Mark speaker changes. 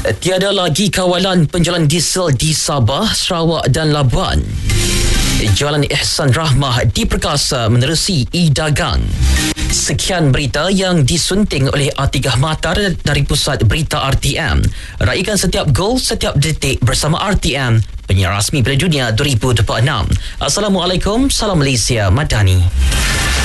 Speaker 1: Tiada lagi kawalan penjualan diesel di Sabah, Sarawak dan Labuan. Jualan Ihsan Rahmah diperkasa menerusi e-dagang. Sekian berita yang disunting oleh Atigah Matar dari Pusat Berita RTM. Raikan setiap gol, setiap detik bersama RTM, penyiar rasmi Piala Dunia 2026. Assalamualaikum, salam Malaysia Madani.